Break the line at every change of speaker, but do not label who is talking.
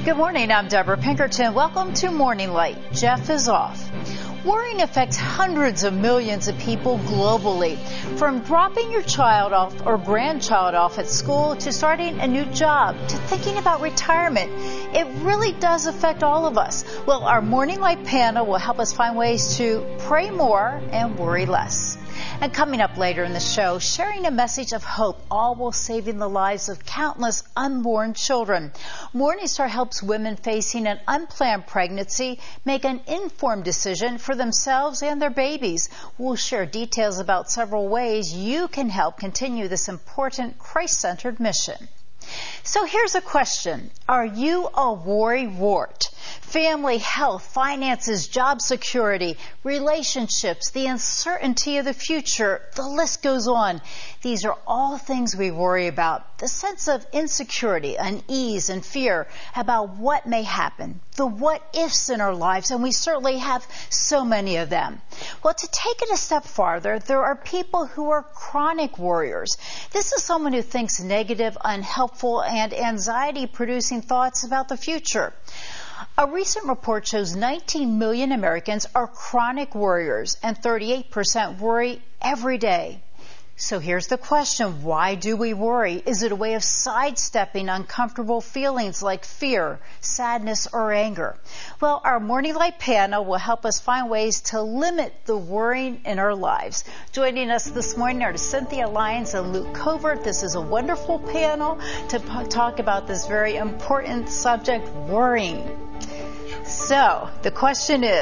Good morning, I'm Deborah Pinkerton. Welcome to Morning Light. Jeff is off. Worrying affects hundreds of millions of people globally. From dropping your child off or grandchild off at school to starting a new job to thinking about retirement, it really does affect all of us. Well, our Morning Light panel will help us find ways to pray more and worry less. And coming up later in the show, sharing a message of hope, all while saving the lives of countless unborn children. Morning Star helps women facing an unplanned pregnancy make an informed decision for themselves and their babies. We'll share details about several ways you can help continue this important Christ-centered mission. So here's a question. Are you a worry wart? Family, health, finances, job security, relationships, the uncertainty of the future, the list goes on. These are all things we worry about. The sense of insecurity, unease, and fear about what may happen. The what-ifs in our lives, and we certainly have so many of them. Well, to take it a step farther, there are people who are chronic worriers. This is someone who thinks negative, unhelpful, and anxiety-producing thoughts about the future. A recent report shows 19 million Americans are chronic worriers, and 38% worry every day. So here's the question, why do we worry? Is it a way of sidestepping uncomfortable feelings like fear, sadness, or anger? Well, our Morning Light panel will help us find ways to limit the worrying in our lives. Joining us this morning are Cynthia Lyons and Luke Covert. This is a wonderful panel to talk about this very important subject, worrying. So the question is,